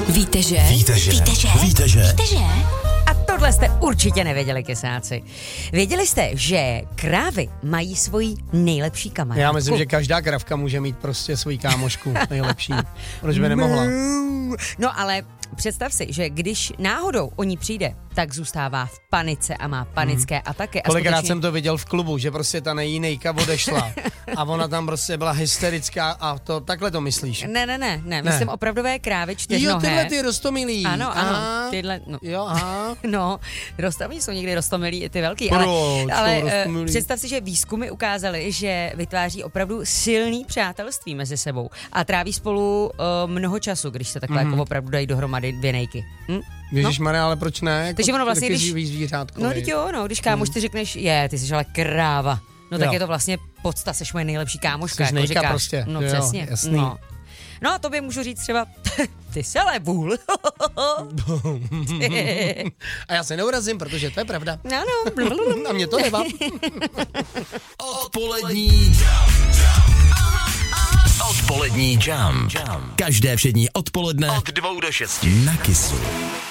Víte, že? A tohle jste určitě nevěděli, kesáci. Věděli jste, že krávy mají svoji nejlepší kamarádku? Já myslím, že každá kravka může mít prostě svoji kámošku nejlepší. Proč by nemohla? No ale představ si, že když náhodou o ní přijde, tak zůstává v panice a má panické ataky. Kolikrát jsem to viděl v klubu, že prostě ta nejínejka odešla a ona tam prostě byla hysterická a to takhle to myslíš? Ne. Myslím opravdové krávy čtyřnohé. Jo, tyhle ty roztomilý. Ano, Aha. tyhle, no. Jo, aha. No, roztomilí jsou někdy roztomilí i ty velký, ale představ si, že výzkumy ukázaly, že vytváří opravdu silný přátelství mezi sebou a tráví spolu mnoho času, když se takhle jako opravdu dají dohromady dvě nejky. Ježišmarja, ale proč ne? Jako takže ono vlastně, když živý zvířátko. No, teď jo, když kámoš ty řekneš, ty jsi ale kráva, no tak je to vlastně podsta, seš moje nejlepší kámoška, jsi jako říkáš. Prostě. No jo, přesně. Jasný. No a tobě můžu říct třeba, ty jsi ale bůl. A já se neurazím, protože to je pravda. Ano. A mě to nevá. Odpolední jump. Každé všední odpoledne od 2 do 6 na Kissu.